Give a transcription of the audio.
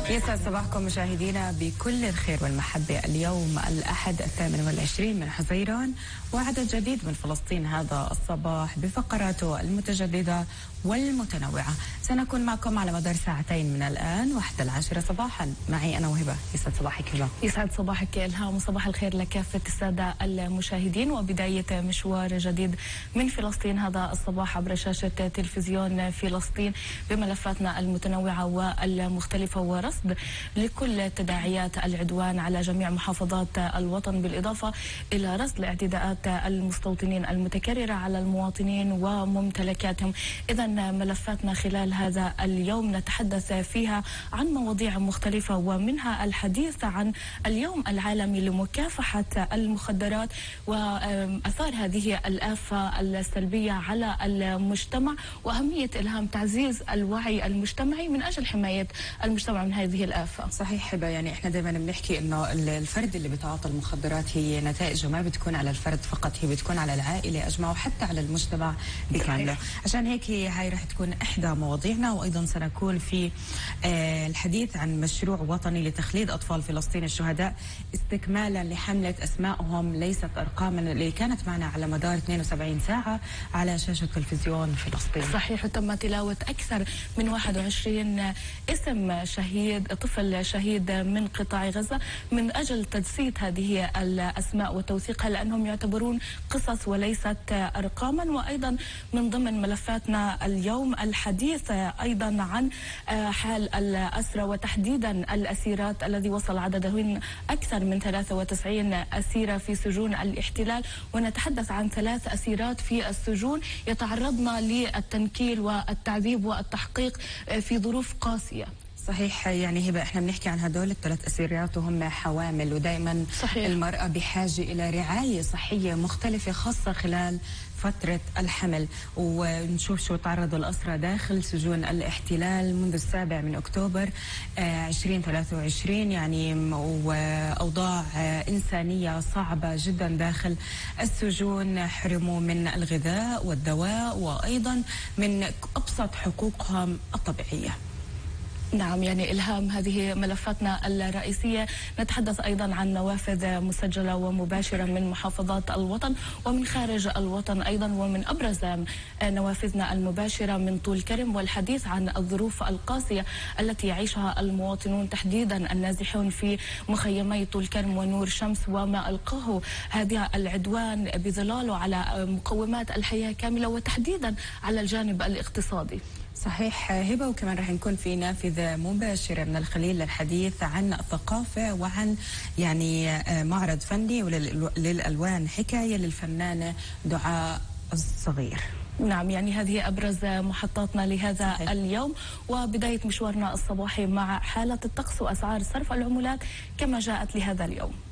يسعد صباحكم مشاهدينا بكل الخير والمحبة. اليوم الأحد 28 من حزيران، وعدد جديد من فلسطين هذا الصباح بفقراته المتجددة والمتنوعة. سنكون معكم على مدار ساعتين من الآن وحتى 10 صباحا. معي أنا وهبة. يسعد صباحك هبة. يسعد صباحك إلهام، وصباح الخير لكافة السادة المشاهدين، وبداية مشوار جديد من فلسطين هذا الصباح عبر شاشة تلفزيون فلسطين بملفاتنا المتنوعة والمختلفة، ورصد لكل تداعيات العدوان على جميع محافظات الوطن، بالإضافة إلى رصد لاعتداءات المستوطنين المتكررة على المواطنين وممتلكاتهم. إذا ملفاتنا خلال هذا اليوم نتحدث فيها عن مواضيع مختلفة، ومنها الحديث عن اليوم العالمي لمكافحة المخدرات وأثار هذه الآفة السلبية على المجتمع، وأهمية إلهام تعزيز الوعي المجتمعي من أجل حماية المجتمع من هذه الآفة. صحيح هبة، يعني احنا دائما بنحكي انه الفرد اللي بيتعاطى المخدرات هي نتائجه ما بتكون على الفرد فقط، هي بتكون على العائلة أجمع وحتى على المجتمع بكامله. عشان هيك هاي رح تكون إحدى مواضيعنا، وأيضا سنكون في الحديث عن مشروع وطني لتخليد أطفال فلسطين الشهداء، استكمالا لحملة أسمائهم ليست أرقاما اللي كانت معنا على مدار 72 ساعة على شاشة تلفزيون فلسطين. صحيح، وتم تلاوة أكثر من 21 اسم شهيد، طفل شهيد من قطاع غزة، من أجل تجسيد هذه الأسماء وتوثيقها، لأنهم يعتبرون قصص وليست أرقاما. وأيضا من ضمن ملفاتنا اليوم الحديث أيضا عن حال الأسرى، وتحديدا الأسيرات الذي وصل عددهن أكثر من 93 أسيرة في سجون الاحتلال، ونتحدث عن 3 أسيرات في السجون يتعرضن للتنكيل والتعذيب والتحقيق في ظروف قاسية. صحيح، يعني هبه احنا بنحكي عن هدول ال3 اسيرات وهم حوامل، ودائما المرأة بحاجة إلى رعاية صحية مختلفة خاصة خلال فترة الحمل. ونشوف شو تعرضوا الأسرى داخل سجون الاحتلال منذ 7 من أكتوبر 2023، يعني وأوضاع إنسانية صعبة جدا داخل السجون، حرموا من الغذاء والدواء وأيضا من أبسط حقوقهم الطبيعية. نعم، يعني إلهام هذه ملفاتنا الرئيسية. نتحدث أيضا عن نوافذ مسجلة ومباشرة من محافظات الوطن ومن خارج الوطن أيضا، ومن أبرز نوافذنا المباشرة من طول كرم، والحديث عن الظروف القاسية التي يعيشها المواطنون، تحديدا النازحون في مخيمي طول كرم ونور شمس، وما ألقاه هذا العدوان بظلاله على مقومات الحياة كاملة، وتحديدا على الجانب الاقتصادي. صحيح هبة، وكمان رح نكون في نافذة مباشرة من الخليل للحديث عن الثقافة وعن يعني معرض فني وللألوان حكاية للفنانة دعاء الصغير. نعم، يعني هذه أبرز محطاتنا لهذا صحيح. اليوم، وبداية مشوارنا الصباحي مع حالة الطقس وأسعار صرف العملات كما جاءت لهذا اليوم.